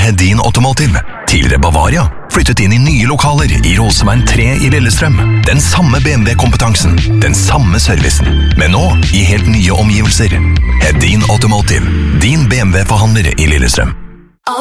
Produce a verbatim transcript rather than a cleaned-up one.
Hedin Automotive, tidligere Bavaria, flyttet inn i nye lokaler i Roseveien tre i Lillestrøm. Den samme B M W-kompetansen, den samme servicen, men nå i helt nye omgivelser. Hedin Automotive, din B M W-forhandler i Lillestrøm.